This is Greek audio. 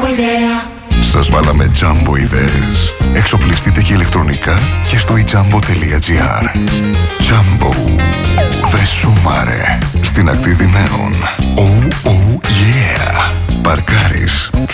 ιδέα. Σας βάλαμε Jumbo ιδέες. Εξοπλιστείτε και ηλεκτρονικά και στο ijambo.gr. Jumbo. Δε σου μάρε. Στην ακτή Διναίων. Oh, oh, yeah. Παρκάρι